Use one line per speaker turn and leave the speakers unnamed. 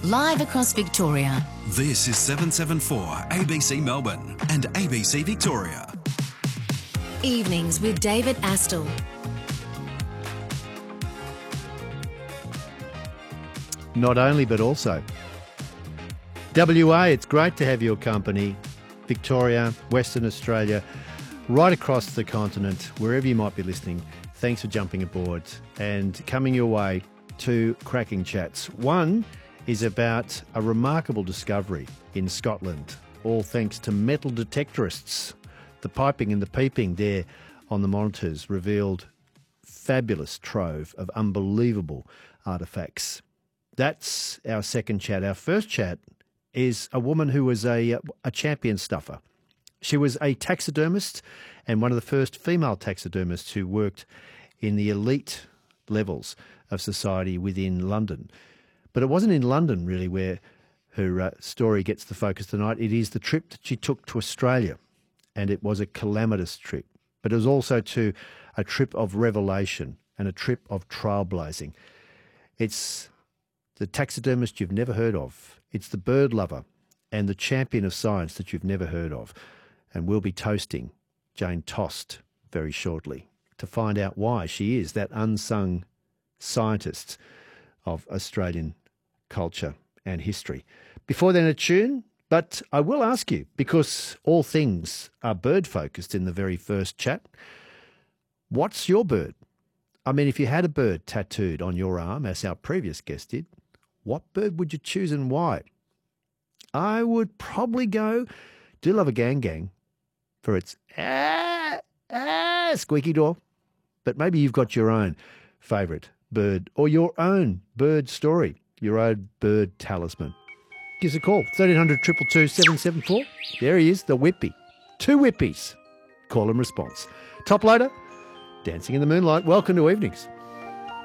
live across Victoria.
This is 774 ABC Melbourne and ABC Victoria.
Evenings with David Astle.
Not only, but also. WA, it's great to have your company. Victoria, Western Australia, right across the continent, wherever you might be listening. Thanks for jumping aboard and coming your way. Two cracking chats. One is about a remarkable discovery in Scotland, all thanks to metal detectorists. The piping and the peeping there on the monitors revealed fabulous trove of unbelievable artefacts. That's our second chat. Our first chat is a woman who was a champion stuffer. She was a taxidermist and one of the first female taxidermists who worked in the elite levels of society within London. But it wasn't in London, really, where her story gets the focus tonight. It is the trip that she took to Australia, and it was a calamitous trip. But it was also to a trip of revelation and a trip of trailblazing. It's the taxidermist you've never heard of. It's the bird lover and the champion of science that you've never heard of. And we'll be toasting Jane Tost very shortly to find out why she is that unsung scientist of Australian culture and history. Before then, a tune, but I will ask you, because all things are bird-focused in the very first chat, what's your bird? I mean, if you had a bird tattooed on your arm, as our previous guest did, what bird would you choose and why? I would probably go, do love a gang for its squeaky door, but maybe you've got your own favourite bird or your own bird story, your own bird talisman. Give us a call, 1300 222 774. There he is, the Whippy. Two Whippies. Call and response. Top loader, Dancing in the Moonlight. Welcome to Evenings.